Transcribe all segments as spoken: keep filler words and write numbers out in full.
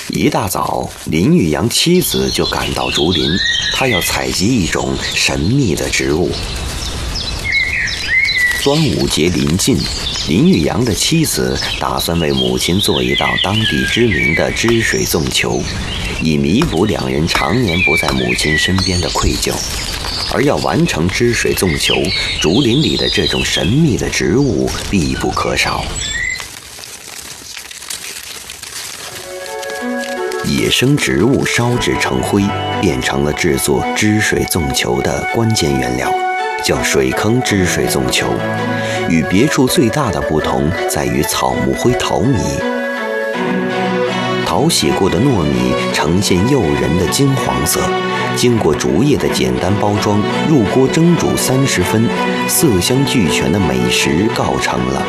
一大早，林玉阳妻子就赶到竹林，他要采集一种神秘的植物。端午节临近，林玉阳的妻子打算为母亲做一道当地知名的汁水粽球，以弥补两人常年不在母亲身边的愧疚。而要完成汁水粽球，竹林里的这种神秘的植物必不可少。野生植物烧制成灰，变成了制作汁水粽球的关键原料，叫水坑汁水粽球。与别处最大的不同在于草木灰淘米，淘洗过的糯米呈现诱人的金黄色，经过竹叶的简单包装，入锅蒸煮三十分，色香俱全的美食告成了。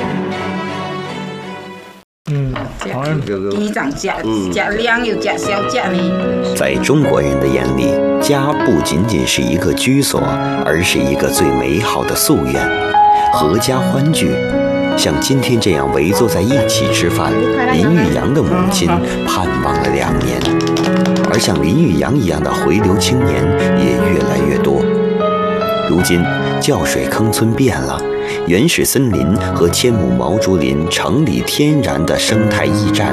嗯，鸡掌吃，吃凉又吃烧吃呢。 在中国人的眼里，家不仅仅是一个居所，而是一个最美好的夙愿，阖家欢聚。像今天这样围坐在一起吃饭，林玉阳的母亲盼望了两年，而像林玉阳一样的回流青年也越来越多。如今，叫水坑村变了，原始森林和千亩毛竹林成里天然的生态驿站